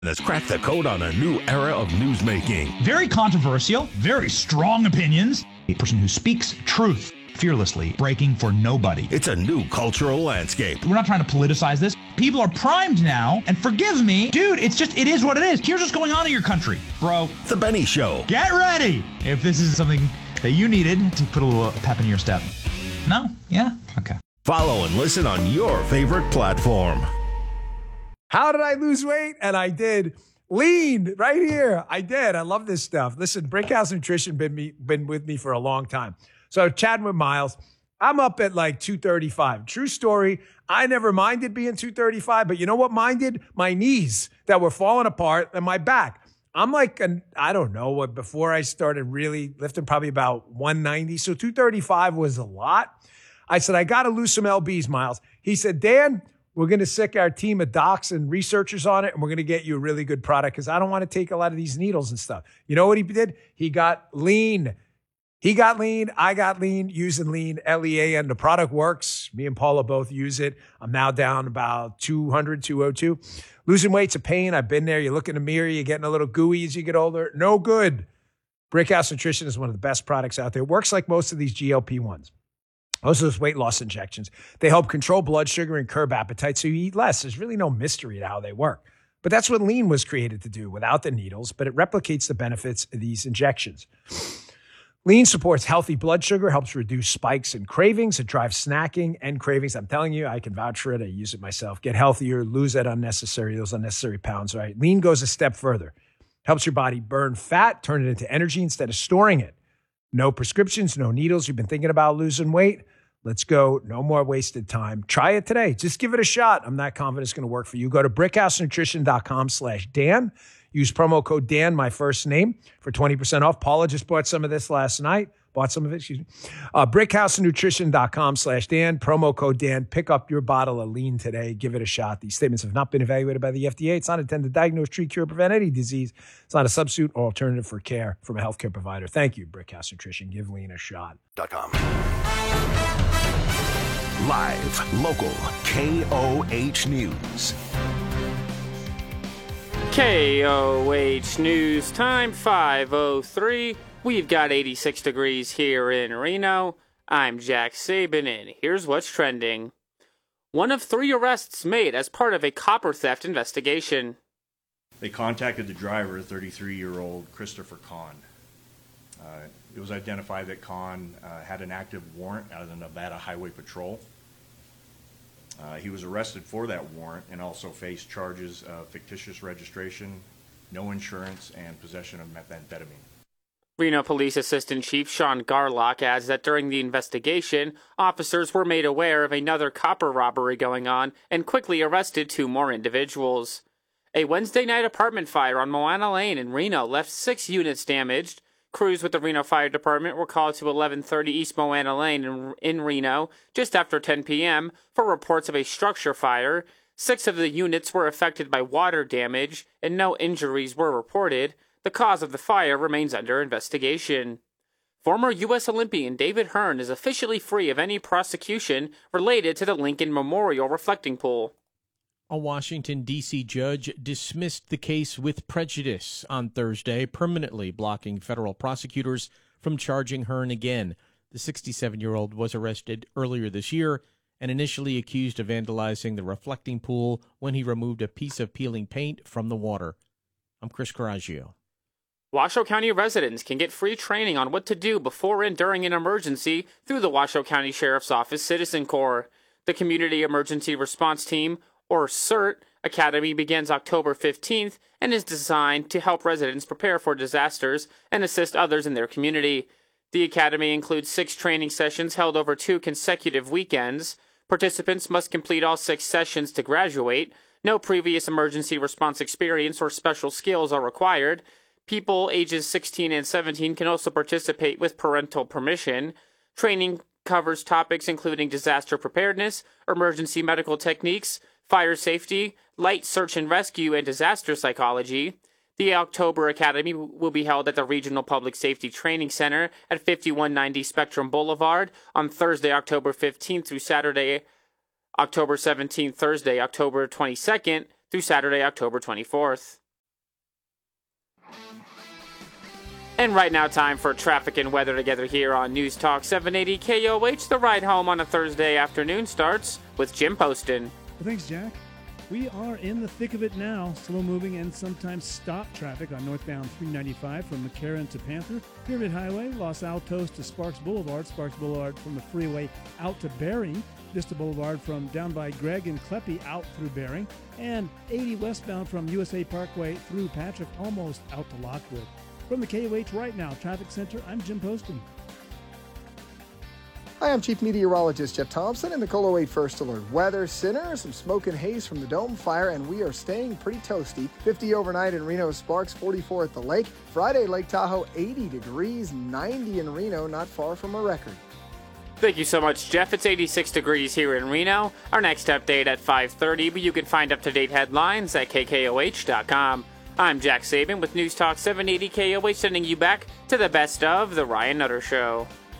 Has cracked the code on a new era of newsmaking. Very controversial, very strong opinions. A person who speaks truth fearlessly, breaking for nobody. It's a new cultural landscape. We're not trying to politicize this. People are primed now, and forgive me, dude, it is what it is. Here's what's going on in your country, bro. The Benny Show. Get ready if this is something that you needed to put a little pep in your step. No? Yeah? Okay. Follow and listen on your favorite platform. How did I lose weight? And I did. Lean right here. I did. I love this stuff. Listen, Brickhouse Nutrition been with me for a long time. So chatting with Miles, I'm up at like 235. True story. I never minded being 235, but you know what minded? My knees that were falling apart and my back. I'm like, I don't know what, before I started really lifting, probably about 190. So 235 was a lot. I said, I got to lose some LBs, Miles. He said, Dan, we're going to sick our team of docs and researchers on it, and we're going to get you a really good product because I don't want to take a lot of these needles and stuff. You know what he did? He got lean. He got lean. I got lean, using lean, Lean. The product works. Me and Paula both use it. I'm now down about 200, 202. Losing weight's a pain. I've been there. You look in the mirror, you're getting a little gooey as you get older. No good. Brickhouse Nutrition is one of the best products out there. It works like most of these GLP-1s. Most of those weight loss injections, they help control blood sugar and curb appetite so you eat less. There's really no mystery to how they work. But that's what lean was created to do without the needles, but it replicates the benefits of these injections. Lean supports healthy blood sugar, helps reduce spikes and cravings. It drives snacking and cravings. I'm telling you, I can vouch for it. I use it myself. Get healthier, lose those unnecessary pounds, right? Lean goes a step further. Helps your body burn fat, turn it into energy instead of storing it. No prescriptions, no needles. You've been thinking about losing weight? Let's go. No more wasted time. Try it today. Just give it a shot. I'm not confident it's going to work for you. Go to brickhousenutrition.com/Dan. Use promo code Dan, my first name, for 20% off. Paula just bought some of this last night. Brickhousenutrition.com/Dan. Promo code Dan. Pick up your bottle of lean today. Give it a shot. These statements have not been evaluated by the FDA. It's not intended to diagnose, treat, cure, prevent any disease. It's not a substitute or alternative for care from a healthcare provider. Thank you, Brickhouse Nutrition. Give lean a shot. Live, local, KOH News. KOH News time, 5:03. We've got 86 degrees here in Reno. I'm Jack Sabin, and here's what's trending. One of 3 arrests made as part of a copper theft investigation. They contacted the driver, 33-year-old Christopher Kahn. It was identified that Kahn had an active warrant out of the Nevada Highway Patrol. He was arrested for that warrant and also faced charges of fictitious registration, no insurance, and possession of methamphetamine. Reno Police Assistant Chief Sean Garlock adds that during the investigation, officers were made aware of another copper robbery going on and quickly arrested 2 more individuals. A Wednesday night apartment fire on Moana Lane in Reno left 6 units damaged. Crews with the Reno Fire Department were called to 1130 East Moana Lane in Reno just after 10 p.m. for reports of a structure fire. 6 of the units were affected by water damage, and no injuries were reported. The cause of the fire remains under investigation. Former U.S. Olympian David Hearn is officially free of any prosecution related to the Lincoln Memorial Reflecting Pool. A Washington, D.C. judge dismissed the case with prejudice on Thursday, permanently blocking federal prosecutors from charging Hearn again. The 67-year-old was arrested earlier this year and initially accused of vandalizing the reflecting pool when he removed a piece of peeling paint from the water. I'm Chris Coraggio. Washoe County residents can get free training on what to do before and during an emergency through the Washoe County Sheriff's Office Citizen Corps. The Community Emergency Response Team, or CERT, Academy begins October 15th and is designed to help residents prepare for disasters and assist others in their community. The Academy includes 6 training sessions held over 2 consecutive weekends. Participants must complete all 6 sessions to graduate. No previous emergency response experience or special skills are required. People ages 16 and 17 can also participate with parental permission. Training covers topics including disaster preparedness, emergency medical techniques, fire safety, light search and rescue, and disaster psychology. The October Academy will be held at the Regional Public Safety Training Center at 5190 Spectrum Boulevard on Thursday, October 15th through Saturday, October 17th, Thursday, October 22nd through Saturday, October 24th. And right now, time for traffic and weather together here on News Talk 780 KOH. The ride home on a Thursday afternoon starts with Jim Poston. Well, thanks, Jack. We are in the thick of it now. Slow-moving and sometimes stop traffic on northbound 395 from McCarran to Panther, Pyramid Highway, Los Altos to Sparks Boulevard from the freeway out to Bering, Vista Boulevard from down by Gregg and Kleppe out through Bering, and 80 westbound from USA Parkway through Patrick almost out to Lockwood. From the KOH Right Now Traffic Center, I'm Jim Poston. Hi, I'm Chief Meteorologist Jeff Thompson in the KOLO 8 First Alert Weather Center. Some smoke and haze from the dome fire, and we are staying pretty toasty. 50 overnight in Reno, Sparks, 44 at the lake. Friday, Lake Tahoe, 80 degrees, 90 in Reno, not far from a record. Thank you so much, Jeff. It's 86 degrees here in Reno. Our next update at 5:30, but you can find up-to-date headlines at KKOH.com. I'm Jack Saban with News Talk 780 KOH, sending you back to the best of The Ryan Nutter Show.